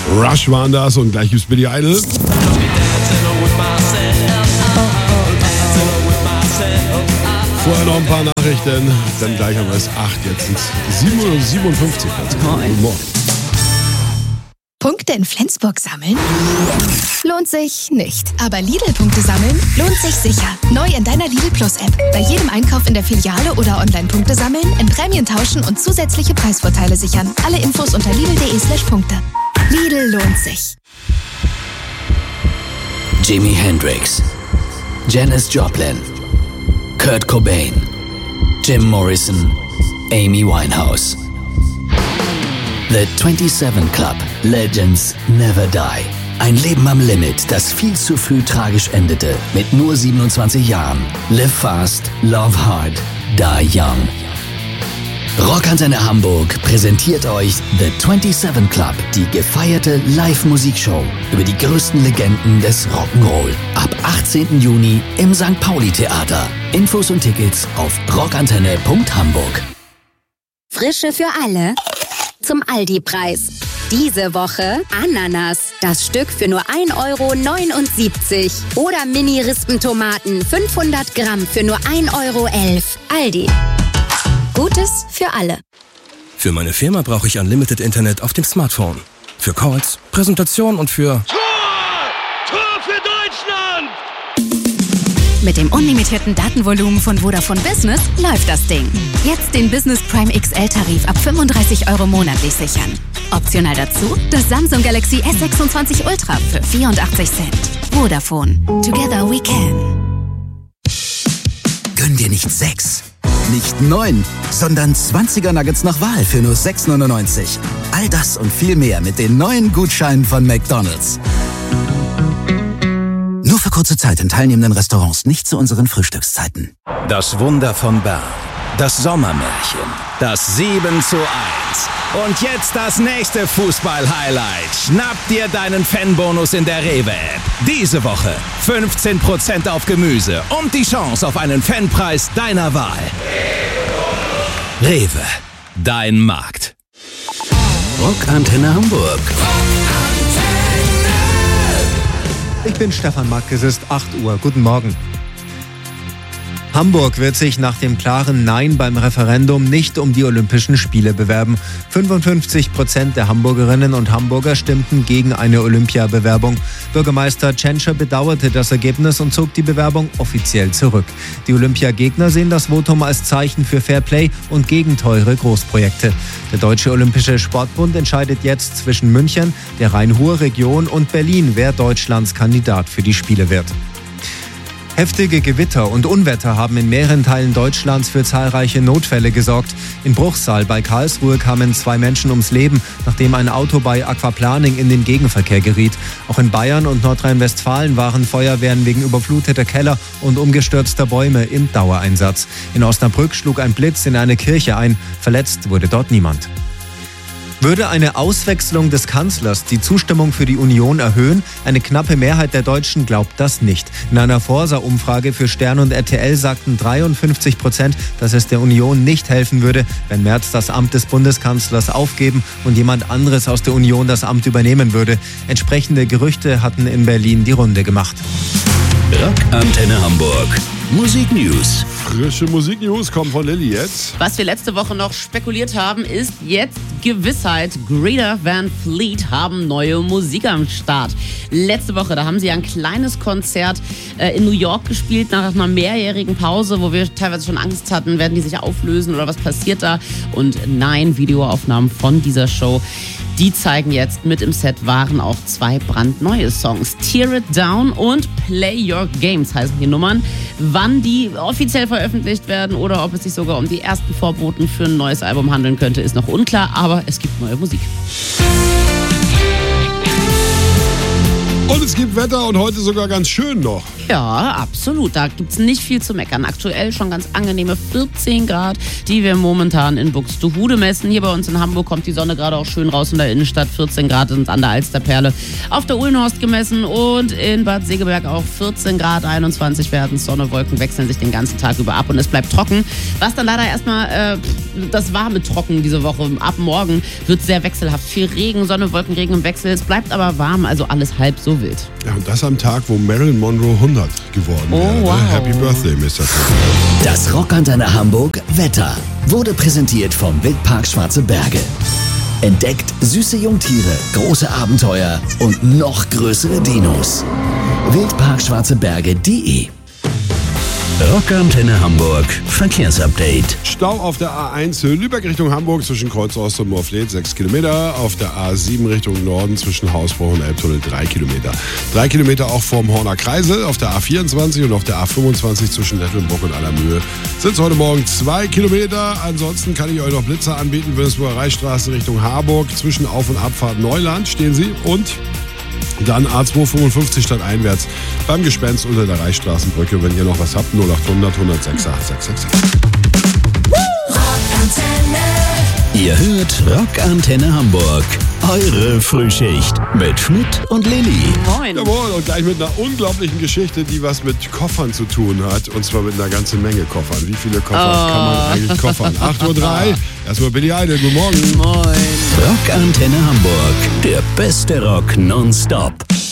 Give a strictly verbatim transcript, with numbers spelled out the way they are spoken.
Rush waren das und gleich gibt's Billy Idol. Vorher noch ein paar Nachrichten, dann gleich haben wir es acht, jetzt sind es sieben Uhr siebenundfünfzig. Guten Morgen. Punkte in Flensburg sammeln? Lohnt sich nicht. Aber Lidl-Punkte sammeln lohnt sich sicher. Neu in deiner Lidl Plus-App. Bei jedem Einkauf in der Filiale oder online Punkte sammeln, in Prämien tauschen und zusätzliche Preisvorteile sichern. Alle Infos unter lidl.de slash Punkte. Lidl lohnt sich. Jimi Hendrix, Janis Joplin, Kurt Cobain, Jim Morrison, Amy Winehouse. The twenty-seven Club. Legends never die. Ein Leben am Limit, das viel zu früh tragisch endete. Mit nur siebenundzwanzig Jahren. Live fast, love hard, die young. Rockantenne Hamburg präsentiert euch The twenty-seven Club, die gefeierte Live-Musikshow über die größten Legenden des Rock'n'Roll. Ab achtzehnten Juni im Sankt Pauli-Theater. Infos und Tickets auf rockantenne punkt hamburg. Frische für alle zum Aldi-Preis. Diese Woche Ananas, das Stück für nur ein Euro neunundsiebzig. Oder Mini-Rispentomaten, fünfhundert Gramm für nur ein Euro elf. Aldi. Gutes für alle. Für meine Firma brauche ich Unlimited Internet auf dem Smartphone. Für Calls, Präsentation und für... Tor! Tor für Deutschland! Mit dem unlimitierten Datenvolumen von Vodafone Business läuft das Ding. Jetzt den Business Prime X L-Tarif ab fünfunddreißig Euro monatlich sichern. Optional dazu das Samsung Galaxy S sechsundzwanzig Ultra für vierundachtzig Cent. Vodafone. Together we can. Gönn dir nicht sechs, nicht neun, sondern zwanziger Nuggets nach Wahl für nur sechs neunundneunzig. All das und viel mehr mit den neuen Gutscheinen von McDonald's. Nur für kurze Zeit in teilnehmenden Restaurants, nicht zu unseren Frühstückszeiten. Das Wunder von Bern. Das Sommermärchen. Das sieben zu eins. Und jetzt das nächste Fußball-Highlight. Schnapp dir deinen Fanbonus in der Rewe-App. Diese Woche fünfzehn Prozent auf Gemüse und die Chance auf einen Fanpreis deiner Wahl. Rewe. Dein Markt. Rockantenne Hamburg. Ich bin Stefan Mack, es ist acht Uhr. Guten Morgen. Hamburg wird sich nach dem klaren Nein beim Referendum nicht um die Olympischen Spiele bewerben. fünfundfünfzig Prozent der Hamburgerinnen und Hamburger stimmten gegen eine Olympiabewerbung. Bürgermeister Tschentscher bedauerte das Ergebnis und zog die Bewerbung offiziell zurück. Die Olympiagegner sehen das Votum als Zeichen für Fairplay und gegen teure Großprojekte. Der Deutsche Olympische Sportbund entscheidet jetzt zwischen München, der Rhein-Ruhr-Region und Berlin, wer Deutschlands Kandidat für die Spiele wird. Heftige Gewitter und Unwetter haben in mehreren Teilen Deutschlands für zahlreiche Notfälle gesorgt. In Bruchsal bei Karlsruhe kamen zwei Menschen ums Leben, nachdem ein Auto bei Aquaplaning in den Gegenverkehr geriet. Auch in Bayern und Nordrhein-Westfalen waren Feuerwehren wegen überfluteter Keller und umgestürzter Bäume im Dauereinsatz. In Osnabrück schlug ein Blitz in eine Kirche ein. Verletzt wurde dort niemand. Würde eine Auswechslung des Kanzlers die Zustimmung für die Union erhöhen? Eine knappe Mehrheit der Deutschen glaubt das nicht. In einer Forsa-Umfrage für Stern und R T L sagten dreiundfünfzig Prozent, dass es der Union nicht helfen würde, wenn Merz das Amt des Bundeskanzlers aufgeben und jemand anderes aus der Union das Amt übernehmen würde. Entsprechende Gerüchte hatten in Berlin die Runde gemacht. Rockantenne Hamburg. Musik News. Frische Musik News kommen von Lilly jetzt. Was wir letzte Woche noch spekuliert haben, ist jetzt Gewissheit. Greta Van Fleet haben neue Musik am Start. Letzte Woche, da haben sie ein kleines Konzert äh, in New York gespielt, nach einer mehrjährigen Pause, wo wir teilweise schon Angst hatten, werden die sich auflösen oder was passiert da? Und nein, Videoaufnahmen von dieser Show, die zeigen jetzt, mit im Set waren auch zwei brandneue Songs. Tear It Down und Play Your Games heißen die Nummern. Wann die offiziell veröffentlicht werden oder ob es sich sogar um die ersten Vorboten für ein neues Album handeln könnte, ist noch unklar, aber es gibt neue Musik. Und es gibt Wetter und heute sogar ganz schön noch. Ja, absolut. Da gibt es nicht viel zu meckern. Aktuell schon ganz angenehme vierzehn Grad, die wir momentan in Buxtehude messen. Hier bei uns in Hamburg kommt die Sonne gerade auch schön raus in der Innenstadt. vierzehn Grad sind an der Alsterperle auf der Uhlenhorst gemessen und in Bad Segeberg auch vierzehn Grad, einundzwanzig werden es. Sonne, Wolken wechseln sich den ganzen Tag über ab und es bleibt trocken. Was dann leider erstmal äh, das warme Trocken diese Woche. Ab morgen wird sehr wechselhaft. Viel Regen, Sonne, Wolken, Regen im Wechsel. Es bleibt aber warm, also alles halb so wild. Ja, und das am Tag, wo Marilyn Monroe hundert geworden oh, wäre. Wow. Happy Birthday, Mister T. Das Rockantenne Hamburg Wetter wurde präsentiert vom Wildpark Schwarze Berge. Entdeckt süße Jungtiere, große Abenteuer und noch größere Dinos. wildpark schwarze berge punkt de Rockantenne Hamburg Verkehrsupdate. Stau auf der A eins Lübeck Richtung Hamburg zwischen Kreuzost und Moorfleet sechs Kilometer. Auf der A sieben Richtung Norden zwischen Hausbruch und Elbtunnel drei Kilometer. drei Kilometer auch vorm Horner Kreisel. Auf der A vierundzwanzig und auf der A fünfundzwanzig zwischen Lettlenburg und Allermühe sind es heute Morgen zwei Kilometer. Ansonsten kann ich euch noch Blitzer anbieten. Würzburger Reichsstraße Richtung Harburg zwischen Auf- und Abfahrt Neuland stehen sie. Und dann A zweihundertfünfundfünfzig stadteinwärts beim Gespenst unter der Reichsstraßenbrücke. Wenn ihr noch was habt, null achthundert, hundertsechs, acht sechs sechs sechs. Ihr hört Rockantenne Hamburg. Eure Frühschicht mit Schmidt und Lilly. Moin. Jawohl, und gleich mit einer unglaublichen Geschichte, die was mit Koffern zu tun hat. Und zwar mit einer ganzen Menge Koffern. Wie viele Koffer oh. kann man eigentlich koffern? acht Uhr drei. Erstmal Billy Idol. Guten Morgen. Moin. Rockantenne Hamburg. Der beste Rock nonstop.